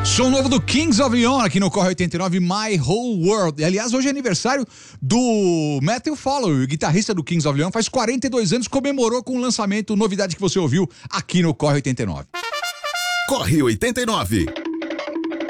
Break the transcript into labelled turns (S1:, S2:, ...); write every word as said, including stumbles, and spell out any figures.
S1: Som novo do Kings of Leon aqui no Corre oitenta e nove, My Whole World. E, aliás, hoje é aniversário do Matthew Fowler, guitarrista do Kings of Leon, faz quarenta e dois anos, comemorou com o lançamento, novidade que você ouviu aqui no Corre oitenta e nove.
S2: Corre oitenta e nove.